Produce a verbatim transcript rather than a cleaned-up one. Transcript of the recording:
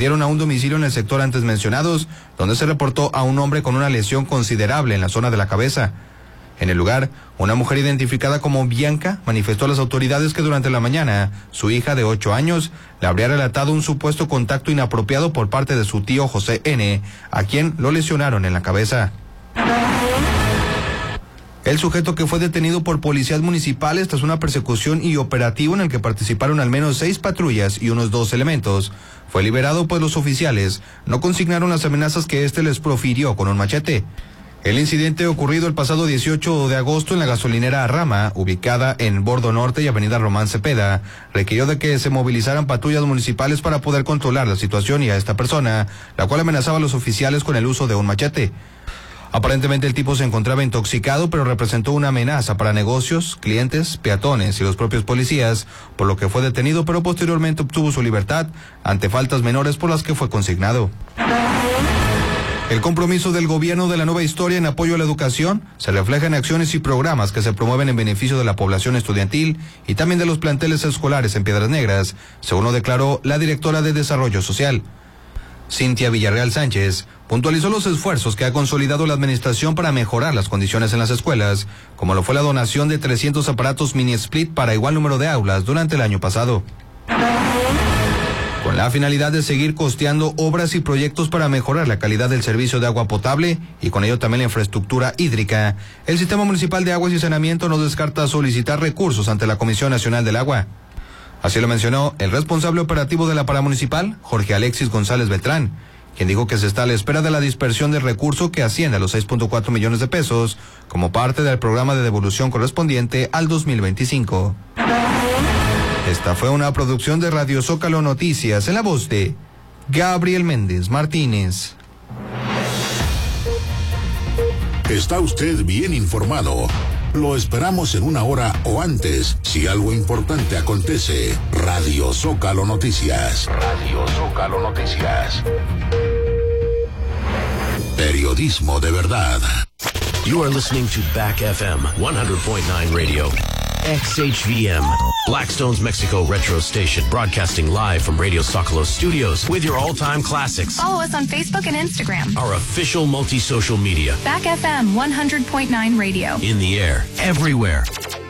acudieron a un domicilio en el sector antes mencionados, donde se reportó a un hombre con una lesión considerable en la zona de la cabeza. En el lugar, una mujer identificada como Bianca manifestó a las autoridades que durante la mañana, su hija de ocho años le habría relatado un supuesto contacto inapropiado por parte de su tío José N., a quien lo lesionaron en la cabeza. El sujeto, que fue detenido por policías municipales tras una persecución y operativo en el que participaron al menos seis patrullas y unos dos elementos, fue liberado pues los oficiales no consignaron las amenazas que éste les profirió con un machete. El incidente ocurrido el pasado dieciocho de agosto en la gasolinera Rama, ubicada en Bordo Norte y Avenida Román Cepeda, requirió de que se movilizaran patrullas municipales para poder controlar la situación y a esta persona, la cual amenazaba a los oficiales con el uso de un machete. Aparentemente el tipo se encontraba intoxicado, pero representó una amenaza para negocios, clientes, peatones y los propios policías, por lo que fue detenido, pero posteriormente obtuvo su libertad ante faltas menores por las que fue consignado. El compromiso del gobierno de la nueva historia en apoyo a la educación se refleja en acciones y programas que se promueven en beneficio de la población estudiantil y también de los planteles escolares en Piedras Negras, según lo declaró la directora de Desarrollo Social. Cintia Villarreal Sánchez puntualizó los esfuerzos que ha consolidado la administración para mejorar las condiciones en las escuelas, como lo fue la donación de trescientos aparatos mini split para igual número de aulas durante el año pasado. Con la finalidad de seguir costeando obras y proyectos para mejorar la calidad del servicio de agua potable y con ello también la infraestructura hídrica, el Sistema Municipal de Aguas y Saneamiento no descarta solicitar recursos ante la Comisión Nacional del Agua. Así lo mencionó el responsable operativo de la paramunicipal, Jorge Alexis González Beltrán, quien dijo que se está a la espera de la dispersión del recurso que asciende a los seis punto cuatro millones de pesos como parte del programa de devolución correspondiente al dos mil veinticinco. Esta fue una producción de Radio Zócalo Noticias en la voz de Gabriel Méndez Martínez. Está usted bien informado. Lo esperamos en una hora o antes, si algo importante acontece. Radio Zócalo Noticias. Radio Zócalo Noticias. Periodismo de verdad. You are listening to Back F M one hundred point nine Radio. X H V M, Blackstone's Mexico Retro Station, broadcasting live from Radio Zócalo Studios with your all-time classics. Follow us on Facebook and Instagram. Our official multi-social media. Back F M one hundred point nine Radio. In the air, everywhere.